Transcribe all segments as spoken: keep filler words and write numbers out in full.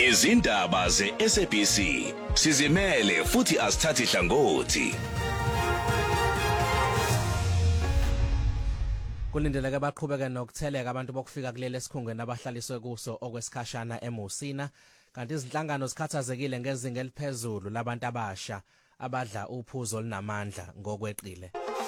Izindaba ze-S A B C sizimele futhi asithathi hlangothi. Kulindeleke baqhubeke nokutheleka abantu bokufika kuleli esikhungweni abahlaliswe kuso okwesikhashana eMusina, kanti izinhlangano zikhathazekile ngezinga eliphezulu labantu abasha abadla uphuzo olunamandla ngokweqile.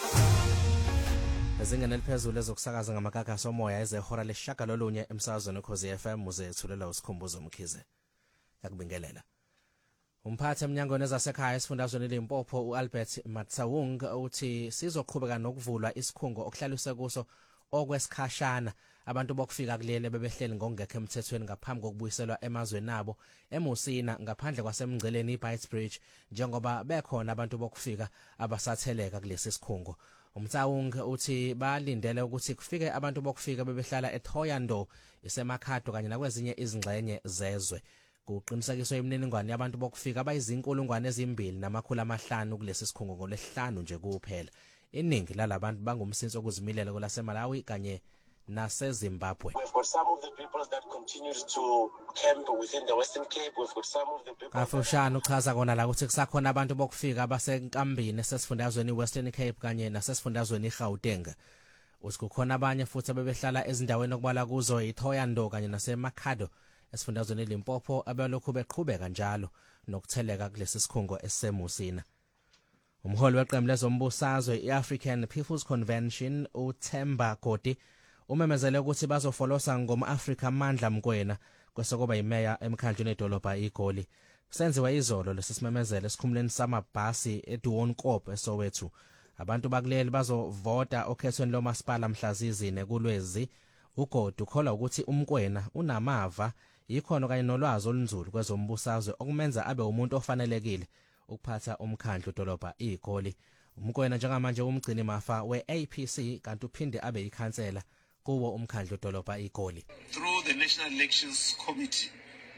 Ezingeni eliphezulu ezokusakaza ngamagagasi omoya ezehora lesishagalolunye emsakazweni Ukhozi F M uzethulela usikhumbuzo Mkhize. Yakubingelela. Umphathi emnyangweni ezasekhaya esifundazweni Limpopo uAlbert Matsawung uthi sizoqhubeka nokuvulwa isikhungo okuhlaliswe kuso okwesikhashana abantu bokufika kulele bebehleli ngokungekho emthethweni ngaphambi kokubuyiselwa emazweni abo eMusina ngaphandle kwasemngceleni iBitebridge njengoba bekhona abantu bokufika abasatheleka kulesi sikhungo. Umtsawung uthi balindele ukuthi kufike abantu bokufika bebehlala eThoyando isemakhado kanye nakwezinye izingxenye zezwe. Kuqinisekiswe imininingwane yabantu bokufika abayizinkulungwane ezimbili namakhulu amahlanu kulesi sikhungo ngolesihlanu nje kuphela. Iningi lalabantu bangumsinso okuzimilela kwelaseMalawi kanye naseZimbabwe. We've got some of the people that continue to camp within the Western Cape. We've got some of the people. Afushana uchaza kona la ukuthi kusakhona abantu bokufika abasenkambini sesifundazweni iWestern Cape kanye nasesifundazweni iGauteng. Usikukhona abanye futhi abebehlala ezindaweni okubala kuzo iThoyando kanye nasemakhado esifundazweni Limpopo abalokhu beqhubeka njalo nokutheleka kulesi sikhungo eseMusina. Umholi weqembu lezombusazwe iAfrican People's Convention uThemba Godi umemezele ukuthi bazofolosa ngoma-Africa amandla Mkwena kwesokuba imeya emkhandlwini edolobha iGoli. Senziwe izolo lesisimemezelo esikhumuleni samabhasi eDuwonkop eSoweto. Abantu bakuleli bazovota okhethweni lomasipala mhlazizine kuLwezi. uGodi ukholwa ukuthi uMkwena unamava ikhono kanye nolwazi olunzulu kwezombusazwe okumenza abe umuntu ofanelekile ukuphatha umkhandlu dolobha iGoli. uMkwena njengamanje umgcini mafa we-A P C kanti uphinde abe yikhansela kuwo umkhandlu dolobha iGoli. Through the National Elections Committee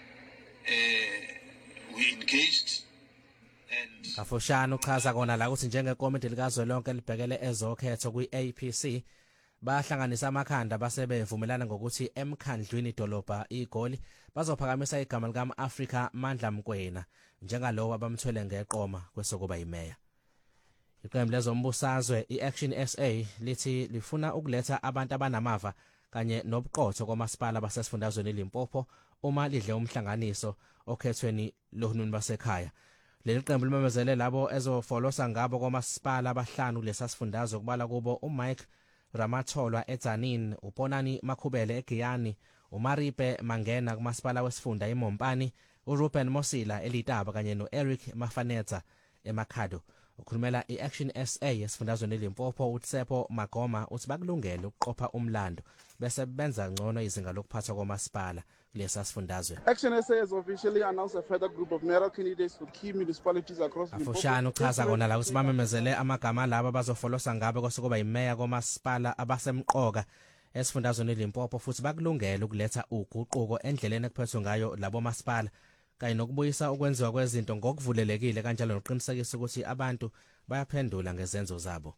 uh, we engaged and Afushana uchaza kona la ukuthi njengekomiti likazwelonke libhekele ezokhetho kwi-A P C bahlanganisa amakhanda basebevumelana ngokuthi emkhandlwini dolobha iGoli bazophakamisa igama likaMafrika Mandla Mkwena njengalowo abamthwele ngeqoma kwesokuba imeya. Iqembu lezombusazwe iAction S A lithi lifuna ukuletha abantu abanamava kanye nobuqotho kwamasipala basesifundazweni Limpopo uma lidle umhlanganiso okhethweni lohulumeni basekhaya. Leli qembu limemezele labo ezofolosa ngabo kwamasipala abahlanu lesasifundazwe kubala kubo uMike Ramatholwa eTzaneen, uPonani Makhubele eGiyani, uMaripe Mangena kumasipala wesifunda eMompani, uRuben Mosila eLitaba kanye noEric Mafanetsa eMakhado. Ukhulumela iAction S A esifundazweni Limpopo uTsepo Magoma uthi bakulungele ukuqopha umlando bese benza ngcono izinga lokuphathwa kwamasipala kulesa sifundazwe. Action S A has officially announced a further group of mayoral candidates for key municipalities across Limpopo. Afushana uchaza kona la ukuthi bamemezele amagama laba bazofolosa ngabe kosokuba imeya kwamasipala abasemqoka esifundazweni Limpopo futhi bakulungele ukuletha uguquko endleleni ekuphethwe ngayo labo masipala kanye nokubuyisa ukwenziwa kwezinto ngokuvulelekile kanjalo noqinisekisa ukuthi abantu bayaphendula ngezenzo zabo.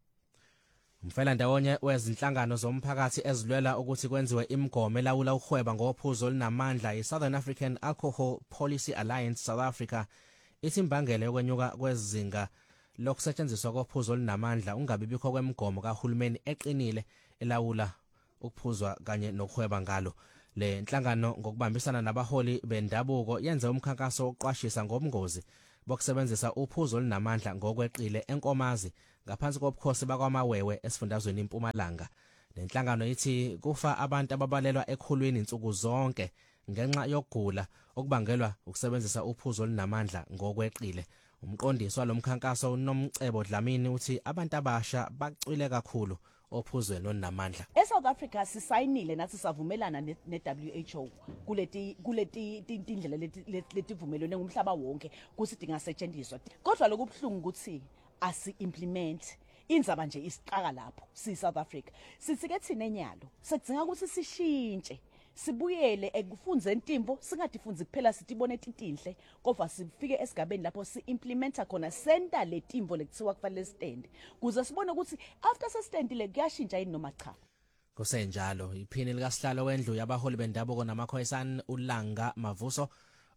Umfela ndawonye wezinhlangano zomphakathi ezilwela ukuthi kwenziwe imigomo elawula ukuhweba ngophuzo olunamandla iSouthern African Alcohol Policy Alliance South Africa ithi imbangela yokwenyuka kwezinga lokusetshenziswa kophuzo olunamandla ungabibikho kwemigomo kahulumeni eqinile elawula ukuphuzwa kanye nokuhweba ngalo. Le nhlangano ngokubambisana nabaholi bendabuko yenze umkhankaso wokuqwashisa ngobungozi bokusebenzisa uphuzo olunamandla ngokweqile enkomazi ngaphansi kobukhosi bakwamawewe esifundazweni iMpumalanga. Le nhlangano ithi kufa abantu ababalelwa ekhulwini insuku zonke ngenxa yokugula okubangelwa ukusebenzisa uphuzo olunamandla ngokweqile. Umqondisi walomkhankaso uNomcebo Dlamini uthi abantu abasha bacwile kakhulu ophuzweni olunamandla. eSouth Africa sisayinile nathi savumelana neW H O kuleti kuleti indlela letivumelene ngumhlaba wonke kusidinga setshenziswa. Kodwa lokubhlungu ukuthi asi implement inzaba nje isiqaka lapho si South Africa. Sitsike thina enyalo sekudinga ukuthi sishintshe sibuyele ekufunze intimbo singadifunzi kuphela sitibone tinhle kodwa sifike esigabeni lapho si implementa khona senta letimbo lekuthiwa kufanele stand kuze sibone ukuthi after se stand le kuyashintsha yini noma cha. Kusenjalo iphini likasihlalo wendlu yabaholi bendabuko namakhoyisana uLanga Mavuso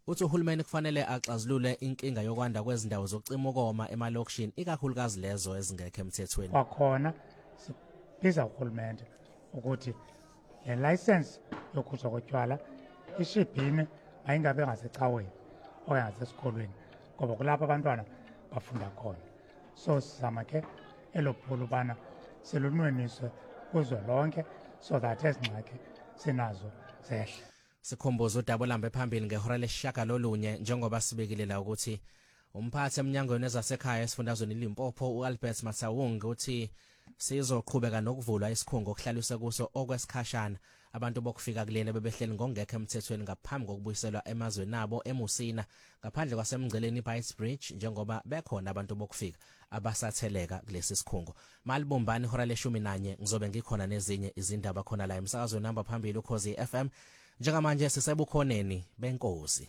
uthi uhulumeni kufanele axazulule inkinga yokwanda kwezindawo zokucima ukoma emalokishini ikakhulukazi lezo ezingekho emthethweni. Kwakhona sibiza uhulumeni ukuthi le license yokukhutshwa kotshwala ishibhini ayingabe ngasecaweni okanye ngasesikolweni ngoba kulapho abantwana bafunda khona. So sizama ke elophulo bana selunweniswe kuzo lonke so that ezingxaki sinazo zehle. Sikhumbuza udaba lambe phambili ngehora leshaka lolunye njengoba sibekile la ukuthi umphathi eminyangweni ezasekhaya esifundazweni iLimpopo uAlbert Masawungu uthi sizoqhubeka nokuvulwa isikhungo okuhlaliswe kuso okwesikhashana abantu bokufika kulena bebehleli ngongekho emthethweni ngaphambi kokubuyiselwa emazweni nabo eMusina ngaphandle kwasemgceleni iBitebridge njengoba bekhona abantu bokufika abasatheleka kulesi sikhungo. Malibumbani ihora leshumi nanye ngizobe ngikhona nezinye izindaba khona la emsakazweni namba phambili uKhosi F M. Njengamanje sisebukhoneni benkosi.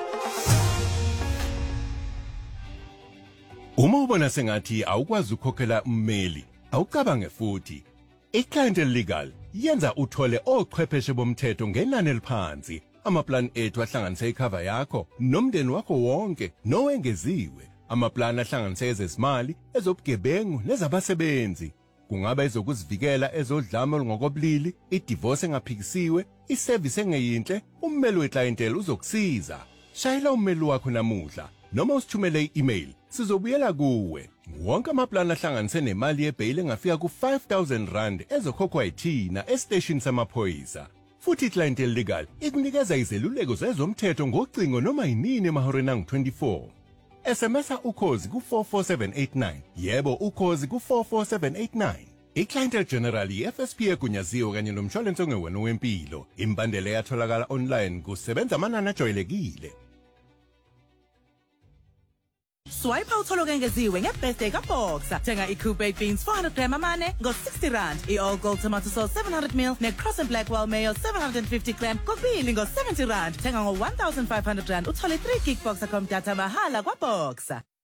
Uma ubona sengathi awukwazi ukukhokhela ummeli, awucabange futhi. iClientele Legal yenza uthole ochwepheshe bomthetho ngenani eliphansi. Amaplan ethu ahlanganisa icover yakho nomndeni wakho wonke nowengeziwe. Amaplan ahlanganisa ezezimali, ezobugebengu nezabasebenzi. Kungaba ezokuzivikela ezodlame ngokobulili, idivorce engaphikisiwe, iservice engeyinhle, ummeli weClientele uzokusiza. Shayela ummeli wakho namuhla noma usithumele i-email sizobuyela kuwe. Wonke amaplan ahlanganise nemali yebail engafika ku five thousand rand ezokhokhwa yithina estation samaphoyisa. Futhi iClientele Legal ikunikeza izeluleko zezomthetho ngocingo noma yinini emahoreni angu twenty-four. S M S ukhozi ku four four seven eight nine. Yebo ukhozi ku four four seven eight nine. iClientele General F S P egunyaziwe kanye nomshwalense ongewona wempilo. Imbandela yatholakala online kusebenza amanani ajwayelekile. Swipe out holokengeziwe ngebirthday kaBoxer. Thenga iCoupe beans four hundred gram amane ngo sixty rand. I-all gold tomato sauce seven hundred milliliters ne-Cross and Blackwell mayo seven hundred fifty gram kokubili ngo seventy rand. Thenga ngo one thousand five hundred rand uthole three gig Boxer com data mahala kwaBoxer.